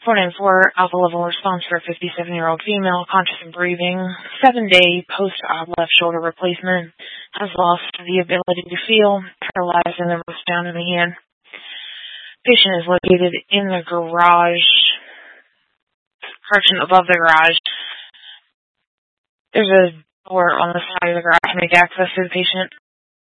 494 alpha level response for a 57-year-old female, conscious and breathing, 7-day post-op left shoulder replacement, has lost the ability to feel, paralyzed in the wrist down in the hand. Patient is located in the garage, correction, above the garage. There's a door on the side of the garage to make access to the patient.